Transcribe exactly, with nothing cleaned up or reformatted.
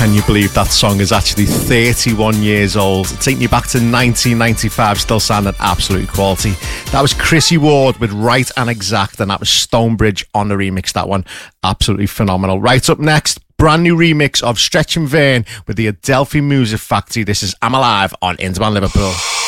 Can you believe that song is actually thirty-one years old? It's taking you back to nineteen ninety-five, still sounding absolute quality. That was Chrissy Ward with Right and Exact, and that was Stonebridge on the remix. That one, absolutely phenomenal. Right up next, brand new remix of Stretch and Vern with the Adelphi Music Factory. This is I'm Alive on Interman Liverpool.